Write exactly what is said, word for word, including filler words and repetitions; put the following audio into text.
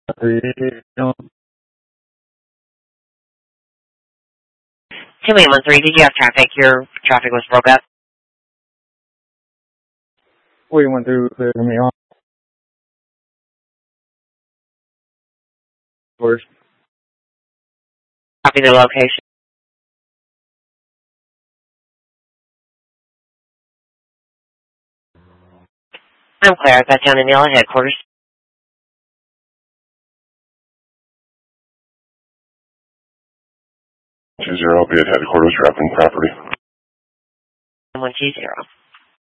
Three, two eight one three, did you have traffic? Your traffic was broke up. we went through clear me on. Course. Copy the location. I'm clear. I've got down in Neil headquarters. Two zero, be at headquarters, wrapping property. one two zero.